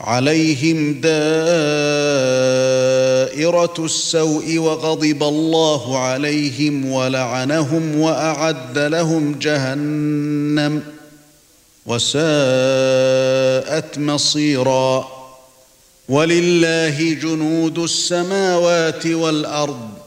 عليهم دائرة السوء وغضب الله عليهم ولعنهم وأعد لهم جهنم وساءت مصيرا ولله جنود السماوات والأرض